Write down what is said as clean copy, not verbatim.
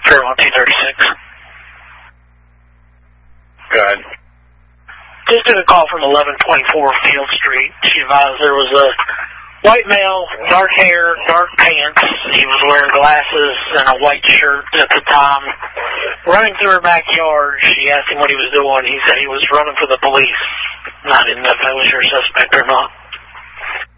Fairmont 236. Go ahead. Just took a call from 1124 Field Street. She advised there was a white male, dark hair, dark pants. He was wearing glasses and a white shirt at the time. Running through her backyard, she asked him what he was doing. He said he was running for the police. I didn't know if that was your suspect or not.